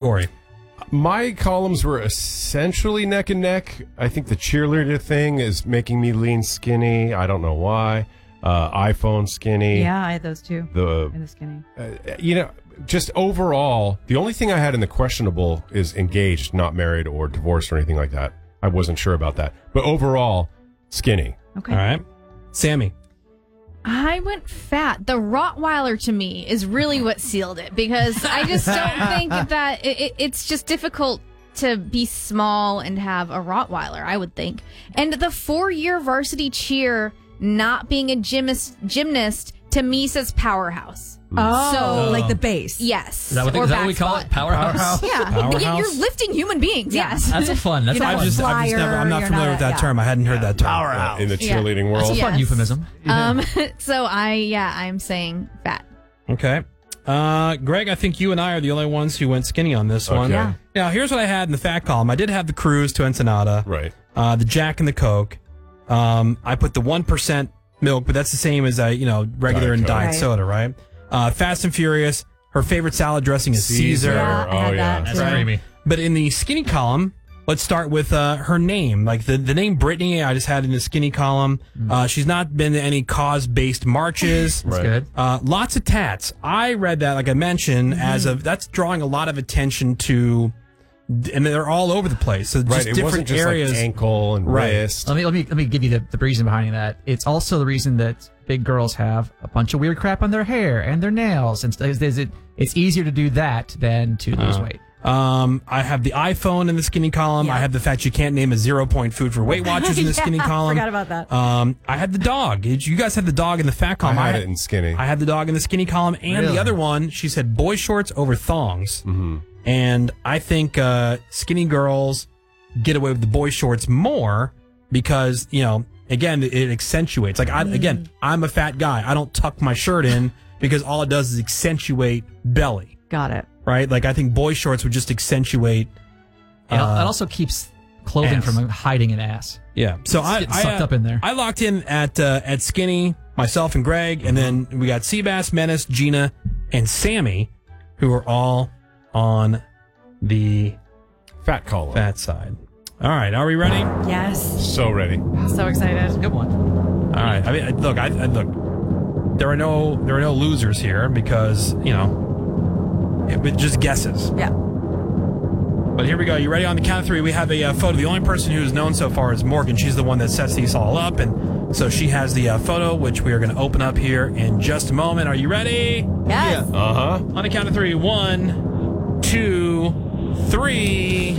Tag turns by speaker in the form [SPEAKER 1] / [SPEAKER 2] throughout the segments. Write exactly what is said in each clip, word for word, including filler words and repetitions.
[SPEAKER 1] Corey?
[SPEAKER 2] My columns were essentially neck and neck. I think the cheerleader thing is making me lean skinny. I don't know why. Uh, iPhone skinny.
[SPEAKER 3] Yeah, I had those too.
[SPEAKER 2] The,
[SPEAKER 3] and the skinny.
[SPEAKER 2] Uh, you know, just overall, the only thing I had in the questionable is engaged, not married or divorced or anything like that. I wasn't sure about that. But overall, skinny.
[SPEAKER 3] Okay.
[SPEAKER 1] All right. Sammy.
[SPEAKER 4] I went fat. The Rottweiler to me is really what sealed it because I just don't think that it, it, it's just difficult to be small and have a Rottweiler, I would think. And the four-year varsity cheer not being a gymnast, gymnast to me says powerhouse.
[SPEAKER 3] Oh,
[SPEAKER 4] So-
[SPEAKER 3] like the base.
[SPEAKER 4] Yes.
[SPEAKER 5] Is that what,
[SPEAKER 4] or
[SPEAKER 5] is that what
[SPEAKER 4] back
[SPEAKER 5] we call
[SPEAKER 4] squat.
[SPEAKER 5] it? Powerhouse?
[SPEAKER 4] Yeah.
[SPEAKER 1] Powerhouse?
[SPEAKER 4] Yeah, you're lifting human beings.
[SPEAKER 3] Yeah.
[SPEAKER 4] Yes.
[SPEAKER 5] That's a fun. That's
[SPEAKER 3] You
[SPEAKER 5] a
[SPEAKER 3] know,
[SPEAKER 1] I've
[SPEAKER 5] fun.
[SPEAKER 1] just, I've just
[SPEAKER 3] flyer,
[SPEAKER 1] never, I'm not
[SPEAKER 3] you're
[SPEAKER 1] familiar
[SPEAKER 3] not
[SPEAKER 1] with
[SPEAKER 3] a-
[SPEAKER 1] that
[SPEAKER 3] yeah.
[SPEAKER 1] term. I hadn't heard that term.
[SPEAKER 2] Uh, in the
[SPEAKER 4] Yeah.
[SPEAKER 2] cheerleading world.
[SPEAKER 5] It's a fun
[SPEAKER 4] Yes.
[SPEAKER 5] euphemism.
[SPEAKER 4] Um. So I yeah I'm saying fat.
[SPEAKER 1] Okay. Uh, Greg, I think you and I are the only ones who went skinny on this one.
[SPEAKER 2] Okay. Yeah.
[SPEAKER 1] Now, here's what I had in the fat column. I did have the cruise to Ensenada.
[SPEAKER 2] Right.
[SPEAKER 1] Uh, the Jack and the Coke. Um, I put the one percent milk, but that's the same as, uh, you know, regular
[SPEAKER 2] Diet
[SPEAKER 1] and
[SPEAKER 2] Coke.
[SPEAKER 1] diet
[SPEAKER 3] Right.
[SPEAKER 1] soda, right? Uh, Fast and Furious. Her favorite salad dressing is Caesar.
[SPEAKER 3] Yeah, I
[SPEAKER 2] Oh,
[SPEAKER 3] had
[SPEAKER 2] yeah.
[SPEAKER 3] that.
[SPEAKER 5] That's
[SPEAKER 3] too.
[SPEAKER 5] creamy.
[SPEAKER 1] But in the skinny column, let's start with uh, her name. Like the, the name Brittany, I just had in the skinny column. Uh, she's not been to any cause-based marches.
[SPEAKER 5] That's
[SPEAKER 2] Right.
[SPEAKER 5] good.
[SPEAKER 1] Uh, lots of tats. I read that, like I mentioned,
[SPEAKER 2] Mm-hmm.
[SPEAKER 1] as of that's drawing a lot of attention to, and they're all over the place. So just
[SPEAKER 2] Right. It
[SPEAKER 1] different
[SPEAKER 2] wasn't just
[SPEAKER 1] areas.
[SPEAKER 2] like ankle and
[SPEAKER 1] Right.
[SPEAKER 2] wrist.
[SPEAKER 5] Let me let me let me give you the, the reason behind that. It's also the reason that big girls have a bunch of weird crap on their hair and their nails, and stuff. Is it? It's easier to do that than to lose
[SPEAKER 1] Uh,
[SPEAKER 5] weight.
[SPEAKER 1] Um, I have the iPhone in the skinny column.
[SPEAKER 3] Yeah.
[SPEAKER 1] I have the fact you can't name a zero point food for Weight Watchers in the
[SPEAKER 3] Yeah,
[SPEAKER 1] skinny column.
[SPEAKER 3] forgot about that.
[SPEAKER 1] Um, I had the dog. Did You guys had the dog in the fat
[SPEAKER 2] I
[SPEAKER 1] column.
[SPEAKER 2] had it in skinny.
[SPEAKER 1] I had the dog in the skinny column, and
[SPEAKER 5] Really?
[SPEAKER 1] the other one, she said boy shorts over thongs.
[SPEAKER 2] Mm-hmm.
[SPEAKER 1] And I think uh, skinny girls get away with the boy shorts more because, you know, again, it accentuates. Like, I, again, I'm a fat guy. I don't tuck my shirt in because all it does is accentuate belly,
[SPEAKER 3] Got it.
[SPEAKER 1] right? Like, I think boy shorts would just accentuate.
[SPEAKER 5] It, al-
[SPEAKER 1] uh,
[SPEAKER 5] it also keeps clothing
[SPEAKER 1] ass.
[SPEAKER 5] from hiding an ass.
[SPEAKER 1] Yeah. So
[SPEAKER 5] It's
[SPEAKER 1] I,
[SPEAKER 5] getting
[SPEAKER 1] I
[SPEAKER 5] sucked
[SPEAKER 1] uh,
[SPEAKER 5] up in there.
[SPEAKER 1] I locked in at uh, at skinny, myself and Greg, and then we got Seabass, Menace, Gina, and Sammy, who are all on the
[SPEAKER 2] Fat column.
[SPEAKER 1] fat side. All right, are we ready?
[SPEAKER 3] Yes.
[SPEAKER 2] So ready.
[SPEAKER 3] So excited.
[SPEAKER 5] Good one.
[SPEAKER 1] All right. I mean, I- look, I, I look. There are no there are no losers here because you know it, it just guesses.
[SPEAKER 3] Yeah.
[SPEAKER 1] But here we go. You ready? On the count of three, we have a uh, photo. The only person who's known so far is Morgan. She's the one that sets these all up, and so she has the uh, photo, which we are going to open up here in just a moment. Are you ready?
[SPEAKER 3] Yes.
[SPEAKER 2] Uh huh.
[SPEAKER 1] On the count of three. One, two, three.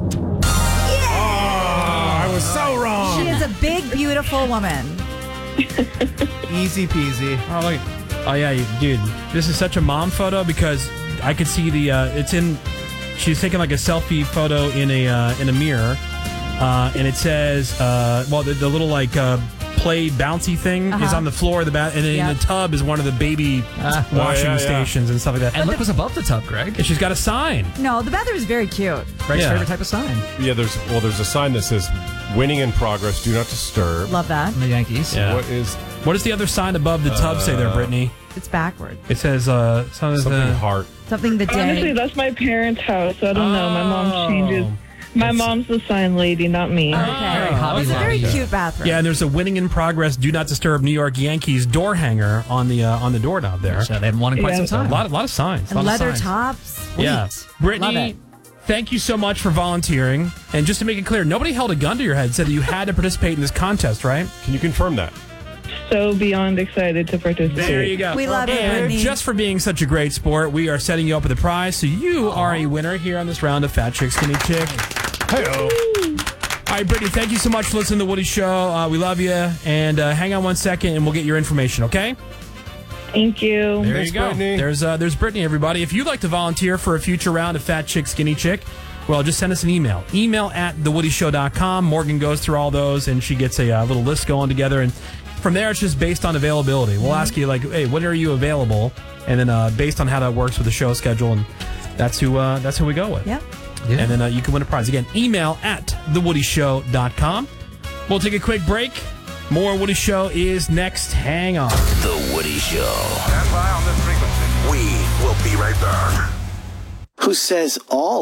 [SPEAKER 2] I was so wrong.
[SPEAKER 3] She is a big, beautiful woman.
[SPEAKER 6] Easy peasy.
[SPEAKER 1] Oh, look. Oh, yeah, you- dude. This is such a mom photo because I could see the, uh, it's in, she's taking like a selfie photo in a, uh, in a mirror. Uh, and it says, uh, well, the, the little like, uh, play bouncy thing
[SPEAKER 3] Uh-huh.
[SPEAKER 1] is on the floor of the bath, and then in
[SPEAKER 3] Yep.
[SPEAKER 1] the tub is one of the baby
[SPEAKER 5] Ah.
[SPEAKER 1] washing
[SPEAKER 2] Oh, yeah, yeah.
[SPEAKER 1] stations and stuff like that.
[SPEAKER 5] And look what's above the tub, Greg.
[SPEAKER 1] And she's got a sign.
[SPEAKER 3] No, the bathroom is very cute.
[SPEAKER 5] Greg's
[SPEAKER 1] Yeah.
[SPEAKER 5] favorite type of sign.
[SPEAKER 2] Yeah, there's well, there's a sign that says "Winning in progress. Do not disturb."
[SPEAKER 3] Love that.
[SPEAKER 5] From the Yankees.
[SPEAKER 1] Yeah.
[SPEAKER 2] What is
[SPEAKER 1] What does the other sign above the tub say there, Brittany?
[SPEAKER 3] It's backward.
[SPEAKER 1] It says, uh, something,
[SPEAKER 2] something
[SPEAKER 1] uh,
[SPEAKER 2] heart?
[SPEAKER 3] Something the
[SPEAKER 7] Honestly,
[SPEAKER 3] day.
[SPEAKER 7] that's my parents' house. So I don't know. My mom changes. My mom's the sign lady, not me.
[SPEAKER 3] Okay.
[SPEAKER 5] Very Hobby
[SPEAKER 3] It's a very
[SPEAKER 5] Lobby.
[SPEAKER 3] cute bathroom.
[SPEAKER 1] Yeah, and there's a winning in progress, do not disturb New York Yankees door hanger on the uh, on the doorknob there.
[SPEAKER 5] So they haven't won in quite
[SPEAKER 7] Yeah.
[SPEAKER 5] some
[SPEAKER 1] So a
[SPEAKER 5] time.
[SPEAKER 1] lot, a lot of signs. a
[SPEAKER 3] And
[SPEAKER 1] lot of
[SPEAKER 3] leather
[SPEAKER 1] signs.
[SPEAKER 3] tops. Sweet.
[SPEAKER 1] Yeah,
[SPEAKER 3] Love
[SPEAKER 1] Brittany,
[SPEAKER 3] it.
[SPEAKER 1] thank you so much for volunteering. And just to make it clear, nobody held a gun to your head, said that you had to participate in this contest, right?
[SPEAKER 2] Can you confirm that?
[SPEAKER 7] So beyond excited to participate.
[SPEAKER 1] There you go.
[SPEAKER 3] We love you,
[SPEAKER 1] And
[SPEAKER 3] Brittany.
[SPEAKER 1] just for being such a great sport, we are setting you up with a prize, so you are a winner here on this round of Fat Chick Skinny Chick.
[SPEAKER 2] Hey-oh.
[SPEAKER 1] All right, Brittany, thank you so much for listening to The Woody Show. Uh, we love you. And uh, hang on one second, and we'll get your information, okay?
[SPEAKER 7] Thank you.
[SPEAKER 1] There
[SPEAKER 2] Thanks,
[SPEAKER 1] you go.
[SPEAKER 2] Brittany.
[SPEAKER 1] There's uh, there's Brittany, everybody. If you'd like to volunteer for a future round of Fat Chick Skinny Chick, well, just send us an email. Email at the woody show dot com. Morgan goes through all those, and she gets a uh, little list going together. And from there, it's just based on availability. We'll ask you, like, hey, when are you available? And then uh, based on how that works with the show schedule, and that's who uh, that's who we go with.
[SPEAKER 3] Yeah.
[SPEAKER 5] Yeah.
[SPEAKER 1] And then uh, you can win a prize. Again, email at the woody show dot com. We'll take a quick break. More Woody Show is next. Hang on.
[SPEAKER 8] The Woody Show. Stand by on this frequency. We will be right back. Who says all